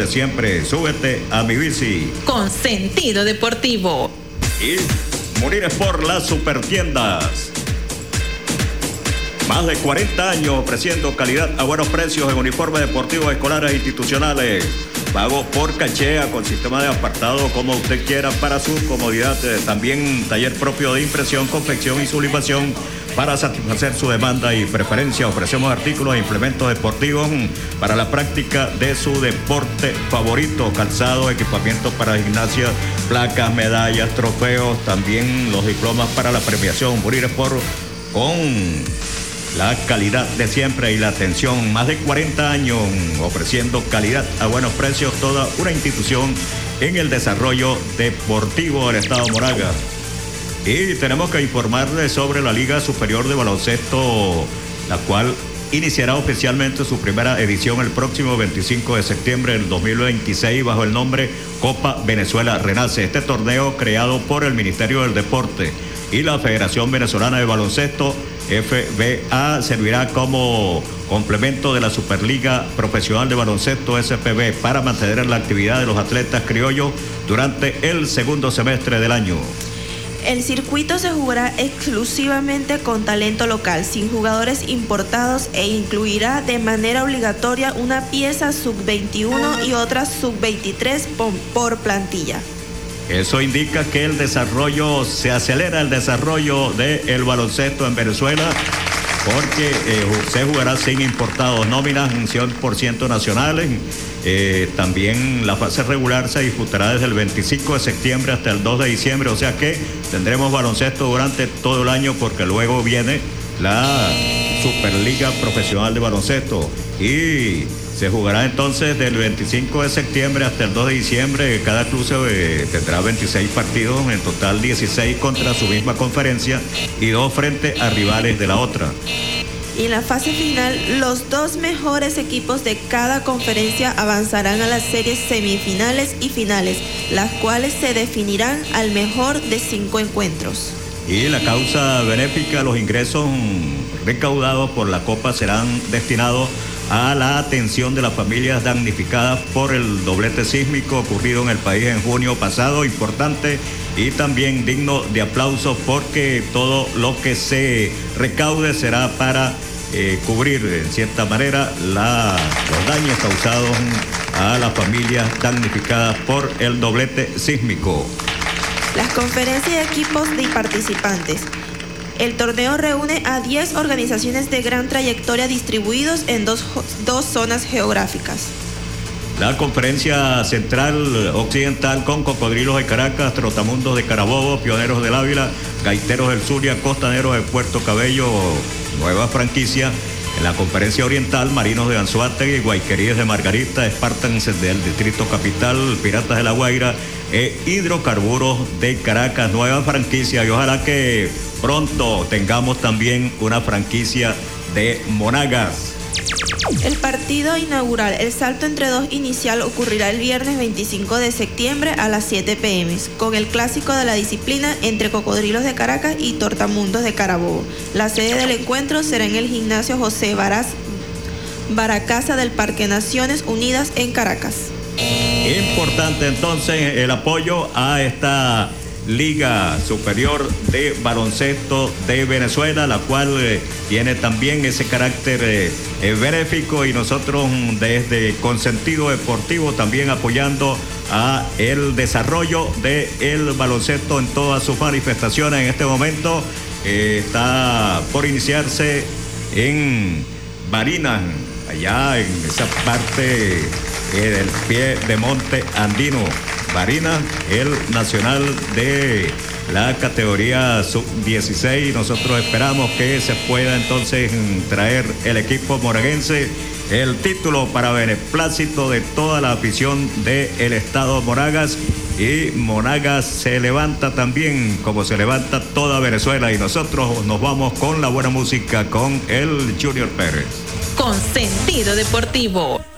de siempre. Súbete a mi bici. Con sentido deportivo. Y Munir Sport, las supertiendas. Más de 40 años ofreciendo calidad a buenos precios en uniformes deportivos escolares e institucionales. Pago por cachea con sistema de apartado como usted quiera para su comodidad. También taller propio de impresión, confección y sublimación para satisfacer su demanda y preferencia. Ofrecemos artículos e implementos deportivos para la práctica de su deporte favorito. Calzado, equipamiento para gimnasia, placas, medallas, trofeos. También los diplomas para la premiación. Munir Sport con la calidad de siempre y la atención. Más de 40 años ofreciendo calidad a buenos precios. Toda una institución en el desarrollo deportivo del estado Monagas. Y tenemos que informarles sobre la Liga Superior de Baloncesto, la cual iniciará oficialmente su primera edición el próximo 25 de septiembre del 2026 bajo el nombre Copa Venezuela Renace. Este torneo, creado por el Ministerio del Deporte y la Federación Venezolana de Baloncesto, FBA, servirá como complemento de la Superliga Profesional de Baloncesto, SPB, para mantener la actividad de los atletas criollos durante el segundo semestre del año. El circuito se jugará exclusivamente con talento local, sin jugadores importados, e incluirá de manera obligatoria una pieza sub-21 y otra sub-23 por plantilla. Eso indica que se acelera el desarrollo del baloncesto en Venezuela, porque se jugará sin importados, nóminas 100% nacionales. También la fase regular se disputará desde el 25 de septiembre hasta el 2 de diciembre, o sea que tendremos baloncesto durante todo el año, porque luego viene la Superliga Profesional de Baloncesto y se jugará entonces del 25 de septiembre hasta el 2 de diciembre. Cada club tendrá 26 partidos, en total 16 contra su misma conferencia y 2 frente a rivales de la otra. Y en la fase final, los 2 mejores equipos de cada conferencia avanzarán a las series semifinales y finales, las cuales se definirán al mejor de 5 encuentros. Y la causa benéfica, los ingresos recaudados por la Copa serán destinados a la atención de las familias damnificadas por el doblete sísmico ocurrido en el país en junio pasado. Importante y también digno de aplauso, porque todo lo que se recaude será para cubrir en cierta manera los daños causados a las familias damnificadas por el doblete sísmico. Las conferencias de equipos y participantes. El torneo reúne a 10 organizaciones de gran trayectoria distribuidos en dos zonas geográficas. La conferencia central occidental con Cocodrilos de Caracas, Trotamundos de Carabobo, Pioneros del Ávila, Gaiteros del Zulia, Costaneros de Puerto Cabello, nueva franquicia. En la conferencia oriental, Marinos de Anzoátegui, Guayqueríes de Margarita, Spartans del Distrito Capital, Piratas de La Guaira e Hidrocarburos de Caracas, nueva franquicia. Y ojalá que pronto tengamos también una franquicia de Monagas. El partido inaugural, el salto entre dos inicial, ocurrirá el viernes 25 de septiembre a las 7 p.m. con el clásico de la disciplina entre Cocodrilos de Caracas y Tortamundos de Carabobo. La sede del encuentro será en el gimnasio José Baracasa del Parque Naciones Unidas en Caracas. Importante entonces el apoyo a esta Liga Superior de Baloncesto de Venezuela, la cual tiene también ese carácter benéfico, y nosotros desde Consentido Deportivo también apoyando a el desarrollo del baloncesto en todas sus manifestaciones. En este momento está por iniciarse en Barinas, allá en esa parte del pie de monte andino. Barinas, el nacional de la categoría sub-16. Nosotros esperamos que se pueda entonces traer el equipo monaguense el título para beneplácito de toda la afición del estado Monagas. Y Monagas se levanta también como se levanta toda Venezuela, y nosotros nos vamos con la buena música con el Junior Pérez. Con sentido deportivo.